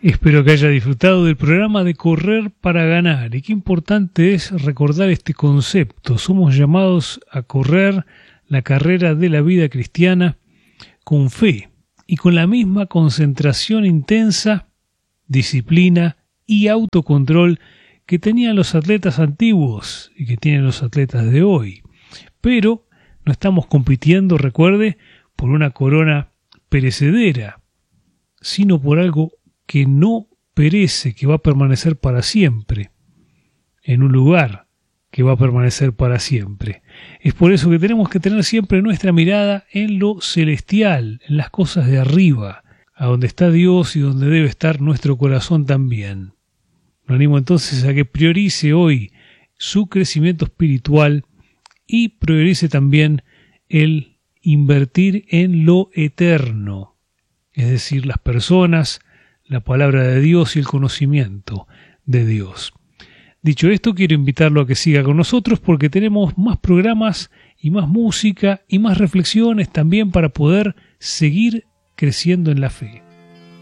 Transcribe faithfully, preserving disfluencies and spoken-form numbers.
Espero que haya disfrutado del programa de Correr para Ganar. Y qué importante es recordar este concepto. Somos llamados a correr la carrera de la vida cristiana con fe y con la misma concentración intensa, disciplina y autocontrol que tenían los atletas antiguos y que tienen los atletas de hoy. Pero no estamos compitiendo, recuerde, por una corona perecedera, sino por algo que no perece, que va a permanecer para siempre, en un lugar que va a permanecer para siempre. Es por eso que tenemos que tener siempre nuestra mirada en lo celestial, en las cosas de arriba, a donde está Dios y donde debe estar nuestro corazón también. Lo animo entonces a que priorice hoy su crecimiento espiritual y priorice también el invertir en lo eterno, es decir, las personas, la palabra de Dios y el conocimiento de Dios. Dicho esto, quiero invitarlo a que siga con nosotros porque tenemos más programas y más música y más reflexiones también para poder seguir creciendo en la fe.